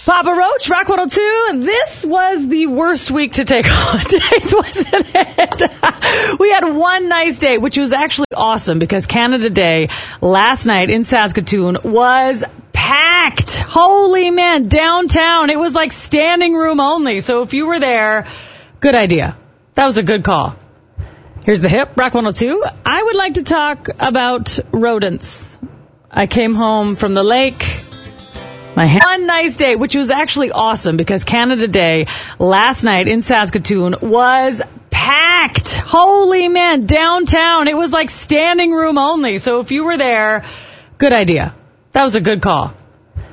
Papa Roach, Rock 102. This was the worst week to take holidays, wasn't it? We had one nice day, which was actually awesome because Canada Day last night in Saskatoon was packed. Holy man, downtown. It was like standing room only. So if you were there, good idea. That was a good call. Here's the hip, Rock 102. I would like to talk about rodents. I came home from the lake. One nice day, which was actually awesome because Canada Day last night in Saskatoon was packed. Holy man, downtown. It was like standing room only. So if you were there, good idea. That was a good call.